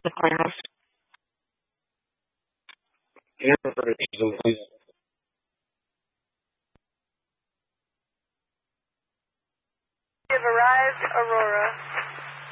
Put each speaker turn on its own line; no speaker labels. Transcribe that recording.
The firehouse. Yeah, please.
We have arrived, Aurora.